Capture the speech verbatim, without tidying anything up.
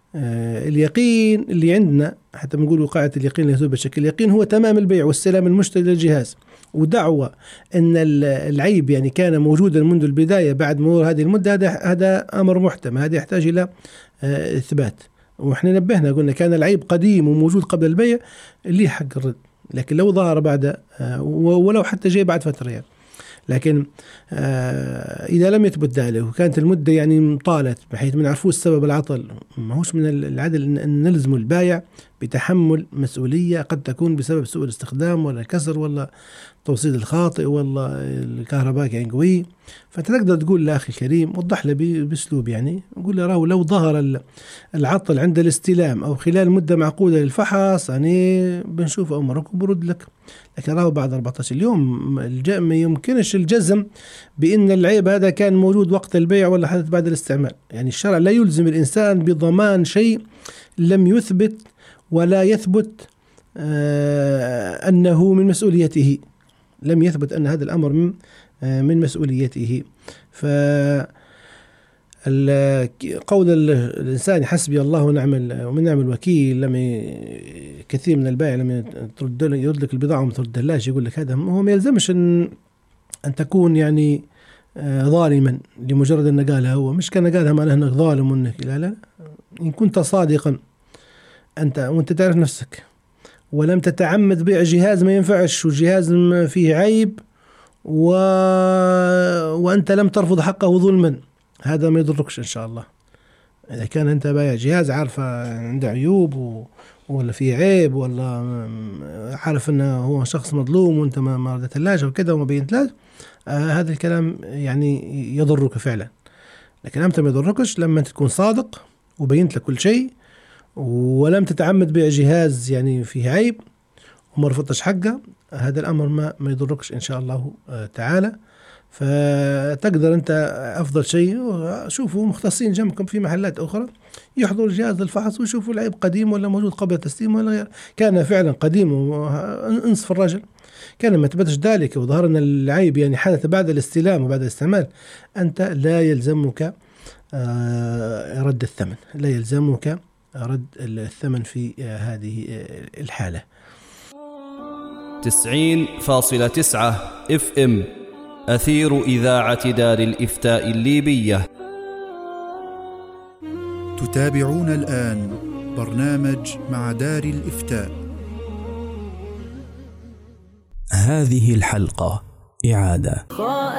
آه اليقين اللي عندنا، حتى بنقول قاعدة اليقين اللي يثبت بشكل اليقين هو تمام البيع واستلام المشتري للجهاز، ودعوة أن العيب يعني كان موجودا منذ البداية بعد مرور هذه المدة، هذا هذا أمر محتمل، هذا يحتاج إلى آه إثبات. وإحنا نبهنا قلنا كان العيب قديم وموجود قبل البيع اللي حق الرد، لكن لو ظهر بعد آه ولو حتى جاي بعد فترة يعني. لكن آه إذا لم يثبت ذلك وكانت المدة يعني طالت بحيث ما نعرفوش سبب العطل، ما هوش من العدل أن نلزم البائع بتحمل مسؤولية قد تكون بسبب سوء الاستخدام ولا كسر ولا توصيل الخاطئ ولا الكهرباء كان قوي. فأنت تقدر تقول لأخي الكريم وضح له بأسلوب يعني، نقول له راهو لو ظهر العطل عند الاستلام أو خلال مدة معقودة للفحص يعني بنشوف أمرك وبرد لك، لكن راهو بعد أربعة عشر يوم ما يمكنش الجزم بأن العيب هذا كان موجود وقت البيع ولا حدث بعد الاستعمال. يعني الشرع لا يلزم الإنسان بضمان شيء لم يثبت ولا يثبت آه أنه من مسؤوليته، لم يثبت أن هذا الأمر من, آه من مسؤوليته. فقول الإنسان حسبي الله ونعم ومن نعم الوكيل، لما كثير من البائع لما ترد يرد لك البضاعة وما ترد لهاش يقول لك هذا، هو ما يلزمش أن أن تكون يعني آه ظالما لمجرد أن قالها، هو مش كان قالها معناه أنك ظالم وأنك لا لا، إن كنت صادقا أنت وأنت تعرف نفسك ولم تتعمد بيع جهاز ما ينفعش وجهاز فيه عيب و... وأنت لم ترفض حقه ظلما، هذا ما يضركش إن شاء الله. إذا كان أنت بايع جهاز عارفة عنده عيوب و... ولا فيه عيب ولا عارف أنه هو شخص مظلوم وأنت ما ما ردتلاش وكذا وما بينتلاش، آه هذا الكلام يعني يضرك فعلا. لكن أنت ما يضركش لما تكون صادق وبينت لك كل شيء ولم تتعمد بيع جهاز يعني فيه عيب وما رفضتش حقه، هذا الأمر ما ما يضركش إن شاء الله تعالى. فتقدر أنت أفضل شيء شوفوا مختصين جنبكم في محلات أخرى يحضروا الجهاز للفحص ويشوفوا العيب قديم ولا موجود قبل التسليم ولا غير. كان فعلا قديم وانصف الرجل، كان ما تثبتش ذلك وظهر أن العيب يعني حدث بعد الاستلام وبعد الاستعمال، أنت لا يلزمك رد الثمن، لا يلزمك رد الثمن في هذه الحالة. تسعين فاصلة تسعة اف ام أثير إذاعة دار الإفتاء الليبية. تتابعون الآن برنامج مع دار الإفتاء. هذه الحلقة إعادة